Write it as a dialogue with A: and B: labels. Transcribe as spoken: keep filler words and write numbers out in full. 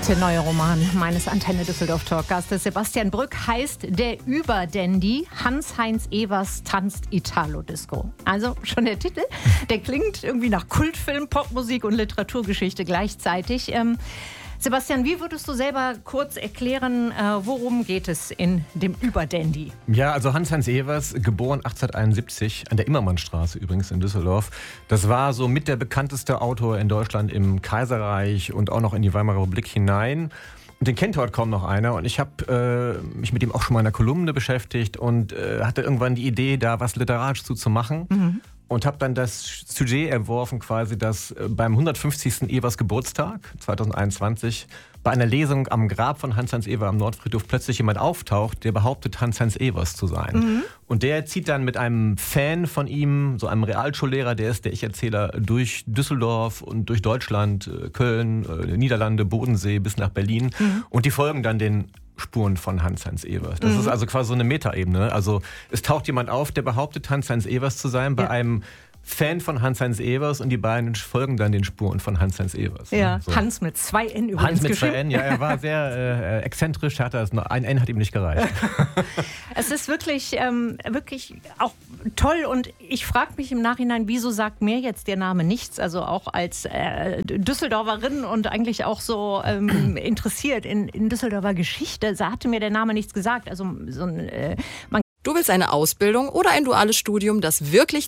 A: Der neue Roman meines Antenne Düsseldorf Talkgastes Sebastian Brück heißt Der Überdandy. Hans-Heinz Ewers tanzt Italo-Disco. Also schon der Titel, der klingt irgendwie nach Kultfilm, Popmusik und Literaturgeschichte gleichzeitig. Ähm, Sebastian, wie würdest du selber kurz erklären, äh, worum geht es in dem Überdandy?
B: Ja, also Hans-Heinz Ewers, geboren achtzehnhunderteinundsiebzig, an der Immermannstraße übrigens in Düsseldorf. Das war so mit der bekannteste Autor in Deutschland im Kaiserreich und auch noch in die Weimarer Republik hinein. Und den kennt heute kaum noch einer. Und ich habe äh, mich mit ihm auch schon mal in einer Kolumne beschäftigt und äh, hatte irgendwann die Idee, da was literarisch zu, zu machen. Mhm. Und habe dann das Sujet entworfen, quasi, dass beim hundertfünfzigsten Ewers Geburtstag zweitausendeinundzwanzig bei einer Lesung am Grab von Hans-Heinz Ewers am Nordfriedhof plötzlich jemand auftaucht, der behauptet, Hans-Heinz Ewers zu sein. Mhm. Und der zieht dann mit einem Fan von ihm, so einem Realschullehrer, der ist der Ich-Erzähler, durch Düsseldorf und durch Deutschland, Köln, Niederlande, Bodensee bis nach Berlin. Mhm. Und die folgen dann den Spuren von Hans-Heinz Ewers. Das mhm. ist also quasi so eine Metaebene. Also es taucht jemand auf, der behauptet, Hans-Heinz Ewers zu sein, bei ja. einem Fan von Hans-Heinz Ewers, und die beiden folgen dann den Spuren von Hans-Heinz Ewers.
A: Ja,
B: so.
A: Hans mit zwei N übrigens.
B: Hans mit zwei N, ja, er war sehr äh, exzentrisch, hatte das noch, ein N hat ihm nicht gereicht.
A: Es ist wirklich, ähm, wirklich auch toll, und ich frage mich im Nachhinein, wieso sagt mir jetzt der Name nichts? Also auch als äh, Düsseldorferin und eigentlich auch so ähm, interessiert in, in Düsseldorfer Geschichte, so hatte mir der Name nichts gesagt. Also so ein, äh, man
C: Du willst eine Ausbildung oder ein duales Studium, das wirklich